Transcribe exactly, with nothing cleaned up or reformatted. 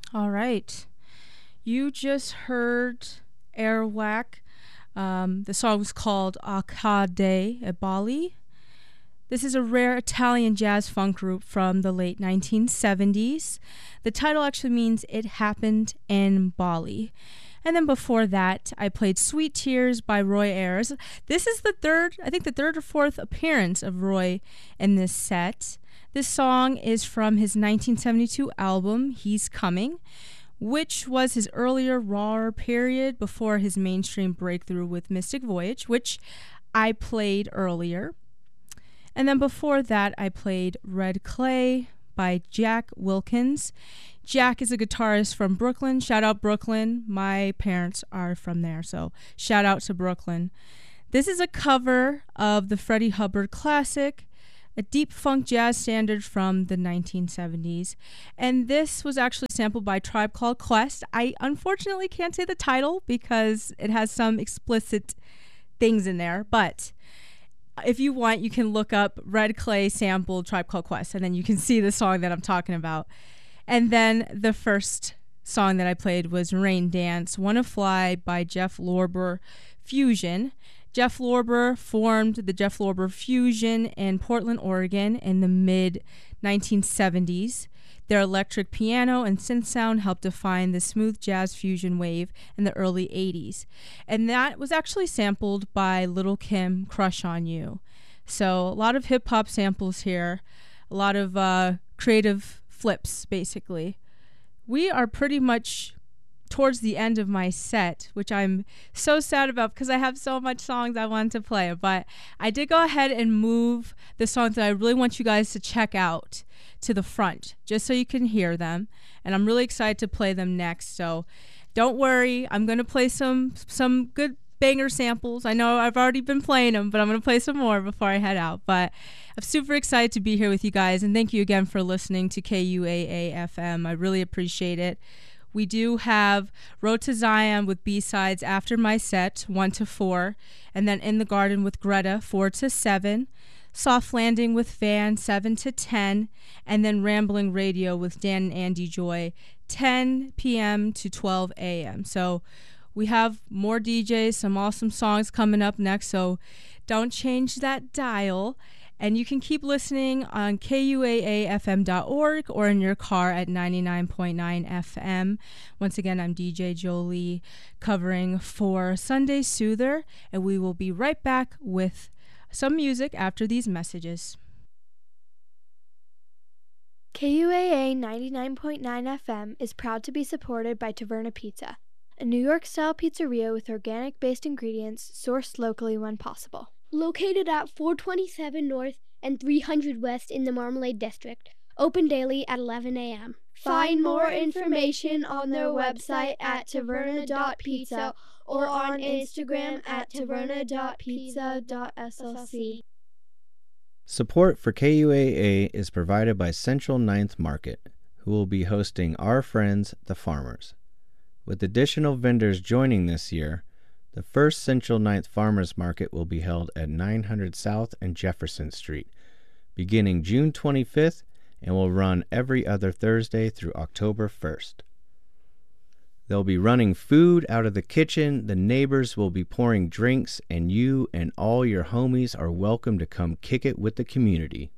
All right. You just heard Airwhack. Um, the song was called Accade e Bali. This is a rare Italian jazz funk group from the late nineteen seventies. The title actually means It Happened in Bali. And then before that, I played Sweet Tears by Roy Ayers. This is the third, I think the third or fourth appearance of Roy in this set. This song is from his nineteen seventy-two album, He's Coming, which was his earlier rawer period before his mainstream breakthrough with Mystic Voyage, which I played earlier. And then before that, I played Red Clay by Jack Wilkins. Jack is a guitarist from Brooklyn. Shout out Brooklyn. My parents are from there, so shout out to Brooklyn. This is a cover of the Freddie Hubbard classic, a deep funk jazz standard from the nineteen seventies. And this was actually sampled by Tribe Called Quest. I unfortunately can't say the title because it has some explicit things in there, but if you want, you can look up Red Clay sampled Tribe Called Quest, and then you can see the song that I'm talking about. And then the first song that I played was Rain Dance, Wanna Fly by Jeff Lorber Fusion. Jeff Lorber formed the Jeff Lorber Fusion in Portland, Oregon in the mid nineteen seventies. Their electric piano and synth sound helped define the smooth jazz fusion wave in the early eighties. And that was actually sampled by Little Kim, Crush on You. So a lot of hip-hop samples here, a lot of uh, creative flips, basically. We are pretty much towards the end of my set, which I'm so sad about because I have so much songs I want to play. But I did go ahead and move the songs that I really want you guys to check out to the front, just so you can hear them. And I'm really excited to play them next. So don't worry, I'm going to play some some good banger samples. I know I've already been playing them, but I'm going to play some more before I head out. But I'm super excited to be here with you guys. And thank you again for listening to K U A A F M. I really appreciate it. We do have Road to Zion with B-sides after my set, one to four, and then In the Garden with Greta, four to seven, Soft Landing with Van, seven to ten, and then Rambling Radio with Dan and Andy Joy, ten p.m. to twelve a.m. So we have more D Js, some awesome songs coming up next, so don't change that dial. And you can keep listening on K U A A F M dot org or in your car at ninety-nine point nine F M. Once again, I'm D J Jolie covering for Sunday Soother, and we will be right back with some music after these messages. K U A A ninety-nine point nine F M is proud to be supported by Taverna Pizza, a New York-style pizzeria with organic-based ingredients sourced locally when possible. Located at four twenty-seven North and three hundred West in the Marmalade District. Open daily at eleven a.m. Find more information on their website at taverna dot pizza or on Instagram at taverna dot pizza dot S L C. Support for K U A A is provided by Central Ninth Market, who will be hosting Our Friends the Farmers. With additional vendors joining this year, the first Central Ninth Farmers Market will be held at nine hundred South and Jefferson Street, beginning June twenty-fifth, and will run every other Thursday through October first. They'll be running food out of the kitchen, the neighbors will be pouring drinks, and you and all your homies are welcome to come kick it with the community.